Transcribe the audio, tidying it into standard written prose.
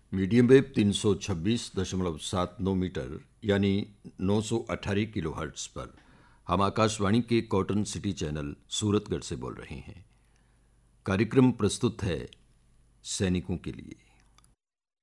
Medium wave 326.79 metre यानी 918 kilohertz पर हम आकाशवाणी के कॉटन सिटी चैनल सूरतगढ़ से बोल रहे हैं। कार्यक्रम प्रस्तुत है सैनिकों के लिए।